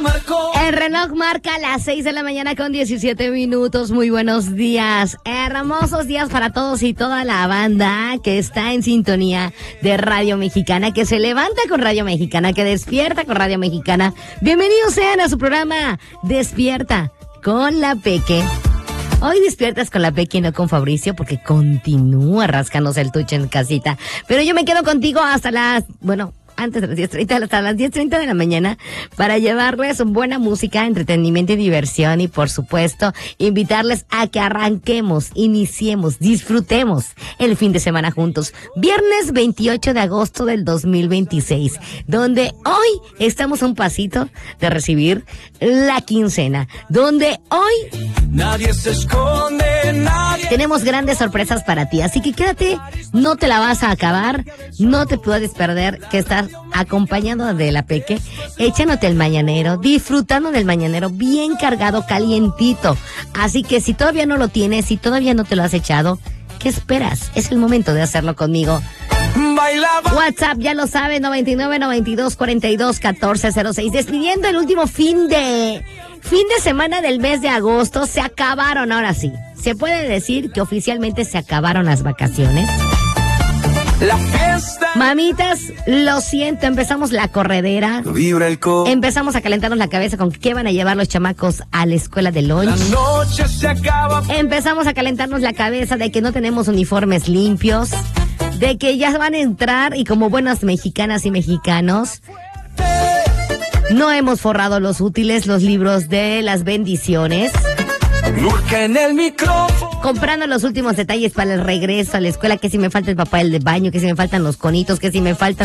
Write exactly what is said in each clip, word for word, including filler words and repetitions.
marcó. El reloj marca las seis de la mañana con diecisiete minutos. Muy buenos días. Hermosos días para todos y toda la banda que está en sintonía de Radio Mexicana, que se levanta con Radio Mexicana, que despierta con Radio Mexicana. Bienvenidos sean a su programa Despierta con la Peque. Hoy despiertas con la Peque y no con Fabricio, porque continúa rascándose el tuche en casita. Pero yo me quedo contigo hasta las, bueno, antes de las diez treinta, hasta las diez treinta de la mañana, para llevarles buena música, entretenimiento y diversión, y por supuesto, invitarles a que arranquemos, iniciemos, disfrutemos el fin de semana juntos. Viernes veintiocho de agosto del dos mil veintiséis, donde hoy estamos a un pasito de recibir la quincena, donde hoy Nadie se esconde, nadie. tenemos grandes sorpresas para ti, así que quédate, no te la vas a acabar, no te puedes perder que estás acompañado de la Peque, echándote el mañanero, disfrutando del mañanero bien cargado, calientito. Así que si todavía no lo tienes, si todavía no te lo has echado, ¿qué esperas? Es el momento de hacerlo conmigo. Bailaba. WhatsApp, ya lo sabes, noventa y nueve, noventa y dos, cuarenta y dos, catorce cero seis. Despidiendo el último fin de fin de semana del mes de agosto. Se acabaron, ahora sí. Se puede decir que oficialmente se acabaron las vacaciones. La fiesta. Mamitas, lo siento, empezamos la corredera. Vibra el co. Empezamos a calentarnos la cabeza con qué van a llevar los chamacos a la escuela de La lunch. noche se acaba. Empezamos a calentarnos la cabeza de que no tenemos uniformes limpios, de que ya van a entrar y como buenas mexicanas y mexicanos, no hemos forrado los útiles, los libros de las bendiciones, Lurca en el micrófono. comprando los últimos detalles para el regreso a la escuela, que si me falta el papel de baño, que si me faltan los conitos, que si me faltan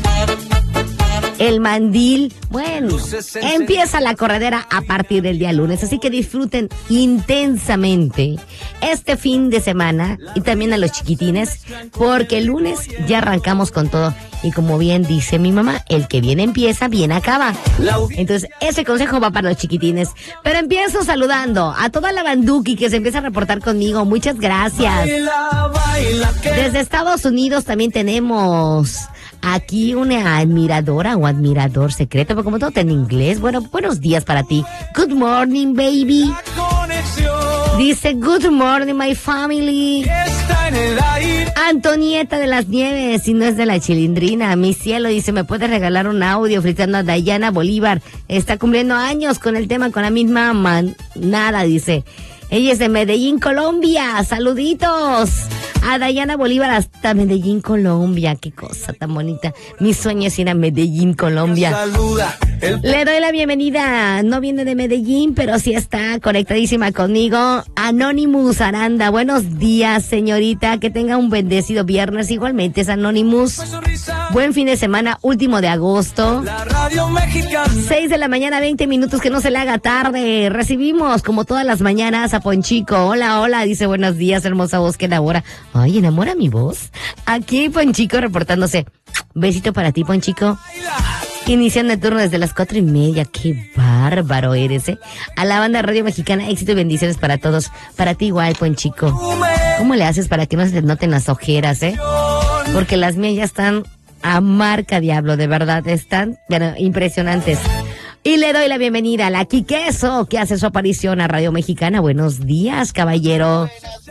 el mandil. Bueno, empieza la corredera a partir del día lunes, así que disfruten intensamente este fin de semana y también a los chiquitines, porque el lunes ya arrancamos con todo. Y como bien dice mi mamá, el que bien empieza, bien acaba. Entonces, ese consejo va para los chiquitines. Pero empiezo saludando a toda la banduki que se empieza a reportar conmigo. Muchas gracias. Baila, baila, que Desde Estados Unidos también tenemos aquí una admiradora o admirador secreto, pero como todo está en inglés, bueno, buenos días para ti. Good morning, baby. la conexión Dice, good morning, my family. está en el aire. Antonieta de las Nieves, y no es de la Chilindrina, mi cielo, dice, ¿me puedes regalar un audio fritando a Dayana Bolívar? Está cumpliendo años con el tema, con la misma manada, dice. Ella es de Medellín, Colombia. Saluditos a Dayana Bolívar hasta Medellín, Colombia. Qué cosa tan bonita. Mi sueño es ir a Medellín, Colombia. Saluda. El Le doy la bienvenida. No viene de Medellín, pero sí está conectadísima conmigo. Anonymous Aranda. Buenos días, señorita. Que tenga un bendecido viernes. Igualmente es Anonymous. sonrisa. Buen fin de semana, último de agosto. La radio mexicana. seis de la mañana, veinte minutos, que no se le haga tarde. Recibimos, como todas las mañanas, a Ponchico. Hola, hola, dice, buenos días, hermosa voz que enamora. Ay, enamora mi voz. Aquí Ponchico reportándose. Besito para ti, Ponchico. Iniciando el turno desde las cuatro y media. Qué bárbaro eres, ¿eh? A la banda Radio Mexicana, éxito y bendiciones para todos. Para ti igual, Ponchico. ¿Cómo le haces para que no se te noten las ojeras, eh? Porque las mías ya están a marca diablo, de verdad, están, bueno, impresionantes. Y le doy la bienvenida a la Quiqueso, que hace su aparición a Radio Mexicana. Buenos días, caballero.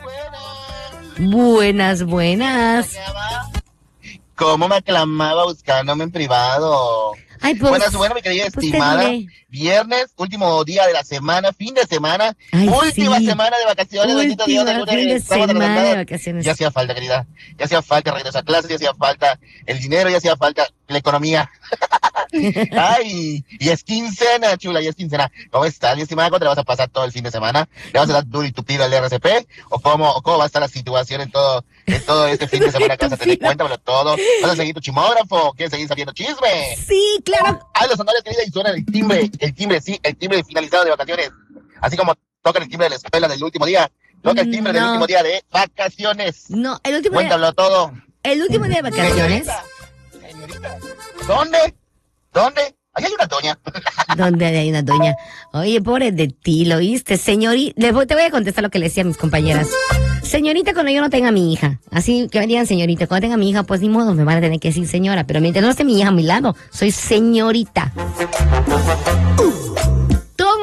Buenas, buenas. ¿Cómo me aclamaba buscándome en privado? Ay, pues, Buenas, bueno, mi querida pues te estimada. diré. Viernes, último día de la semana, fin de semana, Ay, última sí. semana de vacaciones. bendito Dios, Última lunes, fin de sábado, semana domingo. de vacaciones. Ya hacía falta, querida. Ya hacía falta regresar a clases, ya hacía falta el dinero, ya hacía falta la economía. Ay, y es quincena, chula, y es quincena. ¿Cómo estás, mi estimada? ¿Cómo te la vas a pasar todo el fin de semana? ¿Le vas a dar duro y tupido al R C P? ¿O cómo, o cómo va a estar la situación en todo, en todo este fin de semana que vas a tener? Cuéntamelo todo. ¿Vas a seguir tu chimógrafo? ¿Quieres seguir saliendo chisme? Sí, claro. Ay, los honores, querida, y suena el timbre, el timbre, sí, el timbre finalizado de vacaciones. Así como tocan el timbre de la escuela del último día, toca el timbre del No. último día de vacaciones. No, el último día, Cuéntamelo todo. el último día de vacaciones. Señorita, señorita, ¿dónde? ¿Dónde? Ahí hay una doña. Donde hay una doña. Oye, pobre de ti, ¿lo oíste? Señorita, te voy a contestar lo que le decía a mis compañeras. Señorita, cuando yo no tenga a mi hija. Así que me digan señorita. Cuando tenga a mi hija, pues ni modo, me van a tener que decir señora. Pero mientras no esté mi hija a mi lado, soy señorita.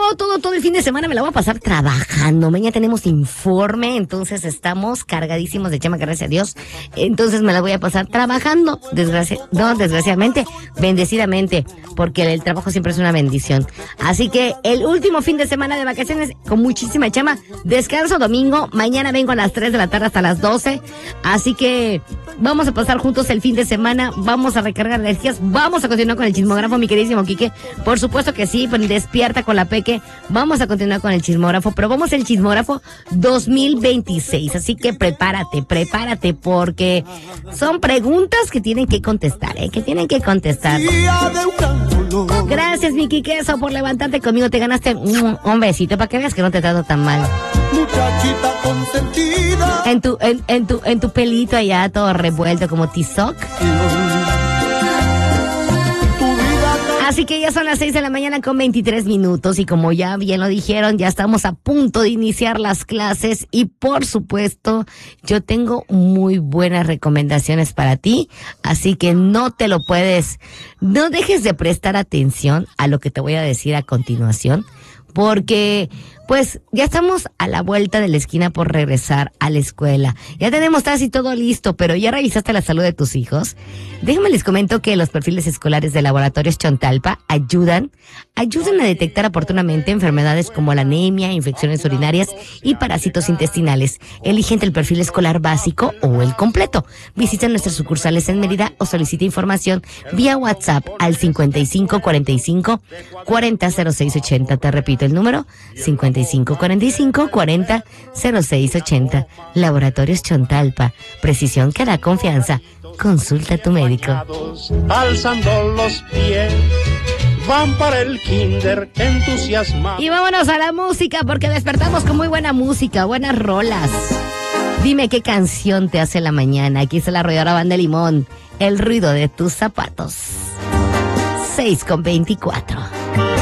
todo, todo, todo el fin de semana me la voy a pasar trabajando. Mañana tenemos informe, entonces estamos cargadísimos de chama, gracias a Dios. Entonces me la voy a pasar trabajando, desgracia, no, desgraciadamente, bendecidamente, porque el trabajo siempre es una bendición. Así que el último fin de semana de vacaciones con muchísima chama, descanso domingo, mañana vengo a las tres de la tarde hasta las doce, así que vamos a pasar juntos el fin de semana, vamos a recargar energías, vamos a continuar con el chismógrafo, mi queridísimo Quique, por supuesto que sí, pues despierta con la Peque, vamos a continuar con el chismógrafo, pero vamos al chismógrafo dos mil veintiséis, así que prepárate, prepárate, porque son preguntas que tienen que contestar, ¿eh? que tienen que contestar. Gracias, mi Quiqueso, por levantarte conmigo, te ganaste un, un besito, para que veas que no te trato tan mal. Muchachita consentida. En tu, en, en tu, en tu pelito allá, todo revuelto como tizoc. Así que ya son las seis de la mañana con veintitrés minutos y como ya bien lo dijeron, ya estamos a punto de iniciar las clases y por supuesto yo tengo muy buenas recomendaciones para ti, así que no te lo puedes, no dejes de prestar atención a lo que te voy a decir a continuación, porque pues ya estamos a la vuelta de la esquina por regresar a la escuela. Ya tenemos casi todo listo, pero ¿ya revisaste la salud de tus hijos? Déjenme les comento que los perfiles escolares de Laboratorios Chontalpa ayudan, ayudan a detectar oportunamente enfermedades como la anemia, infecciones urinarias y parásitos intestinales. Elige entre el perfil escolar básico o el completo. Visita nuestras sucursales en Mérida o solicita información vía WhatsApp al cincuenta y cinco cuarenta y cinco cuarenta cero seis ochenta. Te repito el número, cincuenta y cinco cuarenta y cinco cuarenta cero seis ochenta. Laboratorios Chontalpa, precisión que da confianza. Consulta a tu médico. Alzando los pies, van para el kinder entusiasmados. Y vámonos a la música, porque despertamos con muy buena música, buenas rolas. Dime qué canción te hace la mañana. Aquí está la arrolladora Banda Limón, el ruido de tus zapatos. seis con veinticuatro.